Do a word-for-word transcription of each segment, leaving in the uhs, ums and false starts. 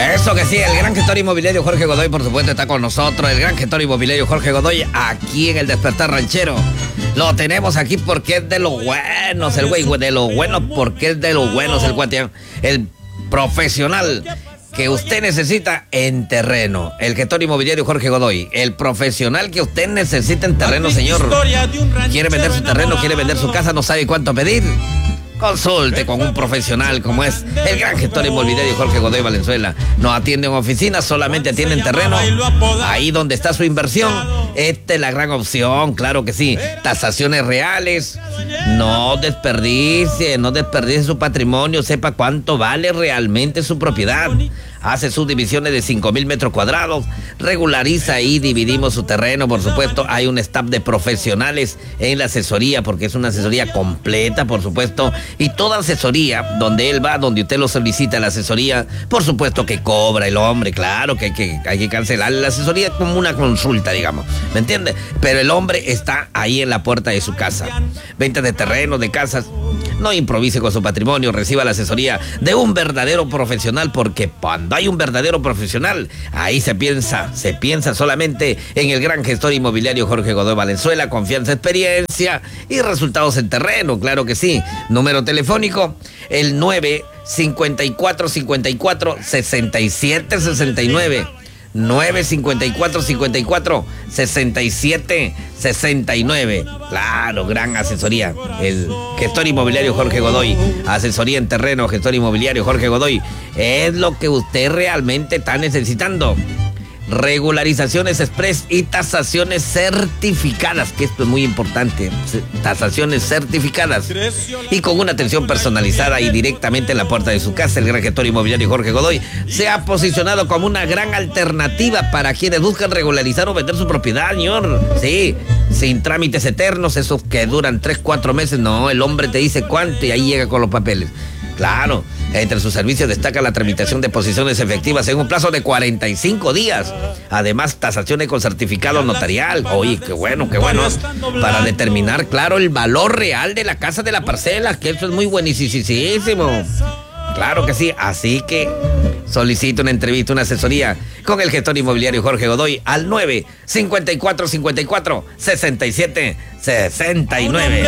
Eso que sí, el gran gestor inmobiliario Jorge Godoy, por supuesto, está con nosotros. El gran gestor inmobiliario Jorge Godoy, aquí en el Despertar Ranchero. Lo tenemos aquí porque es de los buenos, el güey, de los buenos, porque es de los buenos, el guatián. El profesional que usted necesita en terreno. El gestor inmobiliario Jorge Godoy, el profesional que usted necesita en terreno, señor. ¿Quiere vender su terreno? ¿Quiere vender su casa? ¿No sabe cuánto pedir? Consulte con un profesional como es el gran gestor inmobiliario Jorge Godoy Valenzuela. No atiende en oficina, solamente atiende en terreno. Ahí donde está su inversión, esta es la gran opción, claro que sí. Tasaciones reales. No desperdicie, no desperdicie su patrimonio. Sepa cuánto vale realmente su propiedad. Hace sus divisiones de cinco mil metros cuadrados, regulariza y dividimos su terreno, por supuesto. Hay un staff de profesionales en la asesoría, porque es una asesoría completa, por supuesto. Y toda asesoría, donde él va, donde usted lo solicita la asesoría, por supuesto que cobra el hombre, claro que hay que, hay que cancelar la asesoría como una consulta, digamos, ¿me entiende? Pero el hombre está ahí en la puerta de su casa. Venta de terrenos, de casas. No improvise con su patrimonio, reciba la asesoría de un verdadero profesional, porque cuando hay un verdadero profesional, ahí se piensa, se piensa solamente en el gran gestor inmobiliario Jorge Godoy Valenzuela. Confianza, experiencia y resultados en terreno, claro que sí. Número telefónico, el nueve cincuenta y cuatro cincuenta y cuatro sesenta y siete sesenta y nueve. nueve cincuenta y cuatro cincuenta y cuatro sesenta y siete sesenta y nueve. Claro, gran asesoría. El gestor inmobiliario Jorge Godoy. Asesoría en terreno, gestor inmobiliario Jorge Godoy. Es lo que usted realmente está necesitando. Regularizaciones express y tasaciones certificadas, que esto es muy importante. Tasaciones certificadas y con una atención personalizada y directamente en la puerta de su casa. El gran gestor inmobiliario Jorge Godoy se ha posicionado como una gran alternativa para quienes buscan regularizar o vender su propiedad, señor. Sí, sin trámites eternos, esos que duran tres, cuatro meses. No, el hombre te dice cuánto y ahí llega con los papeles. Claro, entre sus servicios destaca la tramitación de posiciones efectivas en un plazo de cuarenta y cinco días. Además, tasaciones con certificado notarial. Oye, qué bueno, qué bueno. Para determinar, claro, el valor real de la casa, de la parcela, que eso es muy buenísimo. Claro que sí, así que solicito una entrevista, una asesoría con el gestor inmobiliario Jorge Godoy al nueve cincuenta y cuatro cincuenta y cuatro sesenta y siete sesenta y nueve.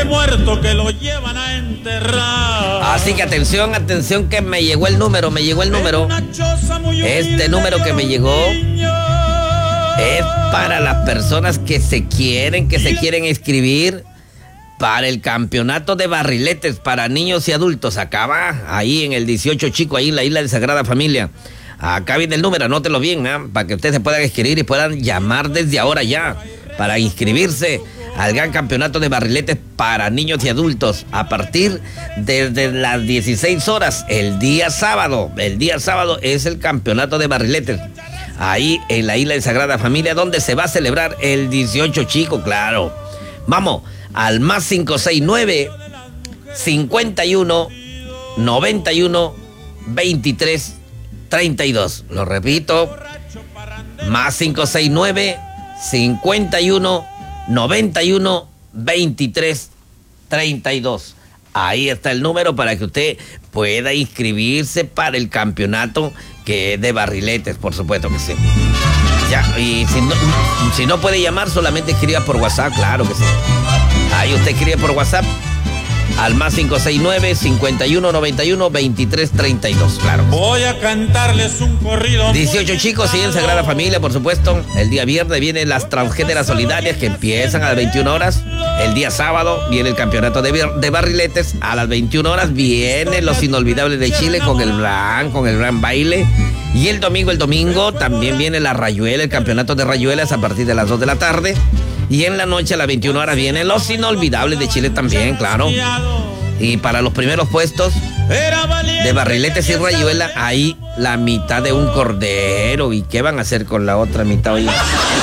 Así que atención, atención, que me llegó el número, me llegó el número. Este número que me llegó es para las personas que se quieren, que se quieren inscribir para el campeonato de barriletes para niños y adultos. Acá va, ahí en el dieciocho Chico, ahí en la isla de Sagrada Familia. Acá viene el número, anótelo bien, ¿eh? Para que ustedes se puedan inscribir y puedan llamar desde ahora ya para inscribirse al gran campeonato de barriletes para niños y adultos a partir de, de las dieciséis horas el día sábado. El día sábado es el campeonato de barriletes ahí en la isla de Sagrada Familia, donde se va a celebrar el dieciocho Chico, claro. Vamos al más cinco seis nueve, cincuenta y uno, noventa y uno, veintitrés, treinta y dos. Lo repito, más cinco seis nueve, cincuenta y uno, noventa y uno, veintitrés, treinta y dos. Ahí está el número para que usted pueda inscribirse para el campeonato que es de barriletes, por supuesto que sí. Ya, y si no, si no puede llamar, solamente escriba por WhatsApp, claro que sí. Ahí usted escribe por WhatsApp al más cinco seis nueve, cincuenta y uno, noventa y uno, veintitrés, treinta y dos, claro. Voy a cantarles un corrido. dieciocho chicos, sí, en Sagrada Familia, por supuesto. El día viernes vienen las transgéneras solidarias que empiezan a las veintiuna horas. El día sábado viene el campeonato de, de barriletes. A las veintiuna horas vienen los inolvidables de Chile con el gran, con el gran baile. Y el domingo, el domingo también viene la rayuela, el campeonato de rayuelas a partir de las dos de la tarde. Y en la noche a las veintiuna horas vienen los inolvidables de Chile también, claro. Y para los primeros puestos de barriletes y rayuela, hay la mitad de un cordero. ¿Y qué van a hacer con la otra mitad hoy?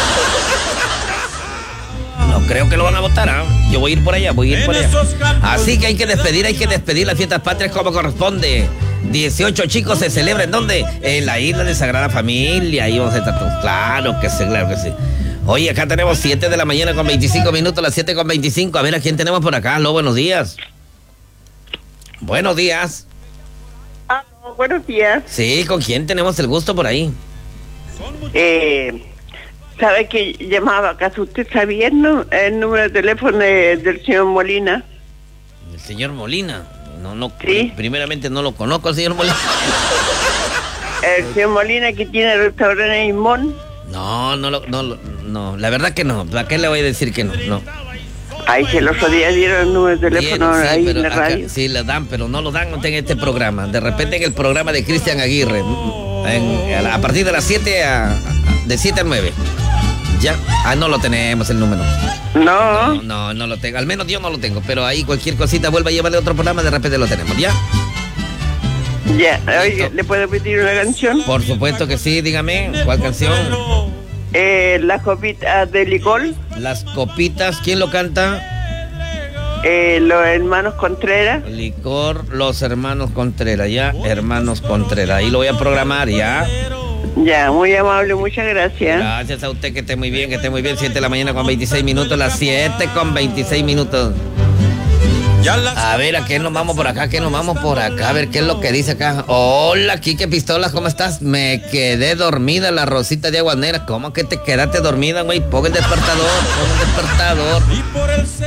No creo que lo van a votar, ¿eh? Yo voy a ir por allá, voy a ir por allá. Así que hay que despedir, hay que despedir las fiestas patrias como corresponde. dieciocho chicos se celebra ¿en dónde? En la isla de Sagrada Familia. Ahí vamos a estar todos. Claro que sí, claro que sí. Oye, acá tenemos siete de la mañana con veinticinco minutos, las siete con veinticinco. A ver, ¿a quién tenemos por acá? Aló, buenos días. Buenos días. Aló, Buenos días. Sí, ¿con quién tenemos el gusto por ahí? Eh, ¿Sabe que llamaba acaso? ¿Usted sabía el, nu- el número de teléfono de- del señor Molina? El señor Molina. No, no, Sí. primeramente no lo conozco al señor Molina. El señor Molina que tiene el restaurante Imón. No, no, lo, no, lo- no, la verdad que no. ¿Para qué le voy a decir que no? No. Ahí que el otro día dieron el número de teléfono Bien, sí, ahí pero en la acá radio. sí lo dan, pero no lo dan en este programa. De repente en el programa de Cristian Aguirre, en- a, la- a partir de las siete a, a- de siete a nueve. Ya, ah, no lo tenemos el número. No, No, no, no lo tengo. Al menos yo no lo tengo, pero ahí cualquier cosita vuelva a llevarle otro programa, de repente lo tenemos, ¿ya? ya. Oiga, Listo. ¿le puedo pedir una canción? Por supuesto que sí, dígame, ¿cuál canción? Eh, la copita de licor. Las copitas, ¿quién lo canta? Eh, los hermanos Contreras. Licor, los hermanos Contreras, ya, hermanos Contreras. Ahí lo voy a programar, ya. Ya, muy amable, muchas gracias. Gracias a usted, que esté muy bien, que esté muy bien. siete de la mañana con veintiséis minutos, las siete con veintiséis minutos. Ya las A ver, ¿a qué nos vamos por acá? ¿Qué nos vamos por acá? A ver, ¿qué es lo que dice acá? Hola, Quique Pistolas, ¿cómo estás? Me quedé dormida, la Rosita de Aguanera. ¿Cómo que te quedaste dormida, güey? Pon el despertador, pon el despertador. y por el